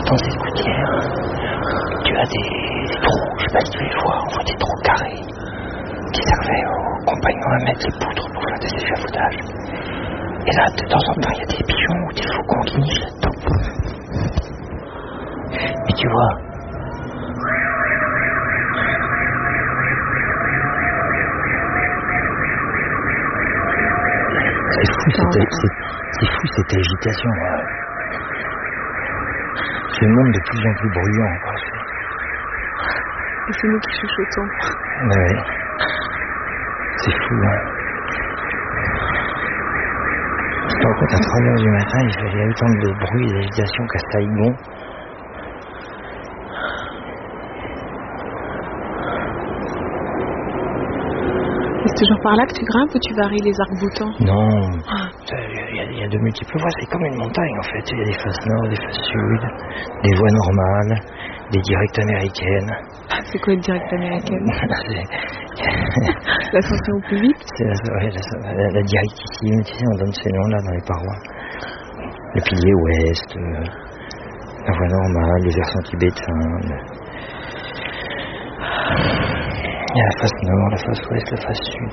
dans cette gouttière, tu as des trous, je sais pas si tu les vois, on voit des trous carrés qui servaient aux compagnons à mettre les poutres pour faire des échafaudages. Et là, de temps en temps, il y a des pigeons ou des faucons qui nichent là-dedans. Mais tu vois, c'est fou cette agitation. Ce monde de plus en plus bruyant. Et c'est nous qui chuchotons. Ouais. C'est fou, hein. Je me rends compte, à 3h du matin, il y a autant de bruit et d'agitation qu'à Saigon. C'est toujours par là que tu grimpes ou tu varies les arcs-boutants? Non, il y a de multiples voies, c'est comme une montagne en fait. Il y a des faces nord, des faces sud, des voies normales, des directes américaines. C'est quoi une directe américaine? L'ascension au plus vite? C'est la directissime, tu sais, on donne ces noms là dans les parois. Le pilier ouest, la voie normale, le versant tibétain. Il y a la face nord, la face ouest, la face sud.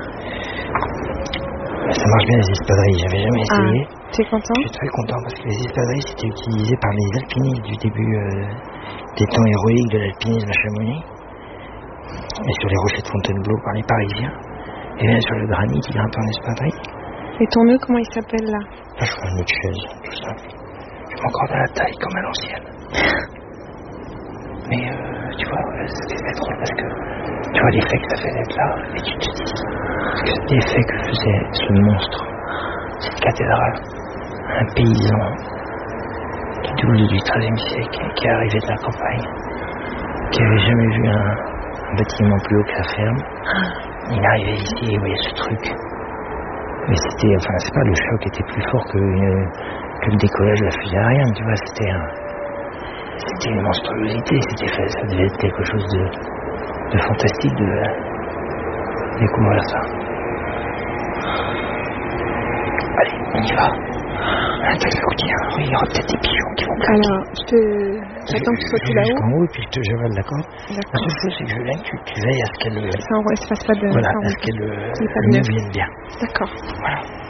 Ça marche bien les espadrilles, j'avais jamais essayé. T'es content? Je suis très content parce que les espadrilles c'était utilisé par les alpinistes du début des temps héroïques de l'alpinisme à Chamonix. Et sur les rochers de Fontainebleau par les Parisiens. Et bien sur le granit, il grimpe en espadrille. Et ton nœud, comment il s'appelle là? Là, je fais un nœud de chaise, tout ça. Je m'accorde à la taille comme à l'ancienne. Mais tu vois, c'est drôle parce que tu vois l'effet que ça fait d'être là, et tu te dis, parce que l'effet que faisait ce monstre, cette cathédrale, un paysan qui double du XIIIe siècle, qui est arrivé de la campagne, qui avait jamais vu un bâtiment plus haut que la ferme, il est arrivé ici et il voyait ce truc. Mais c'était, enfin, c'est pas, le choc était plus fort que le décollage de la fusée Ariane, tu vois, c'était une monstruosité, ça devait être quelque chose de fantastique de découvrir ça. Allez, on y va. Attends, écoute, il y aura peut-être des pigeons qui vont craquer. Alors, j'attends que tu sois tout là-haut. Jusqu'en haut, et puis je te javale, d'accord? D'accord. La seule chose, c'est que je veux bien que tu veilles à ce qu'elle... Ça ne fasse pas de... Voilà, à ce qu'elle nous vienne bien. D'accord. Voilà.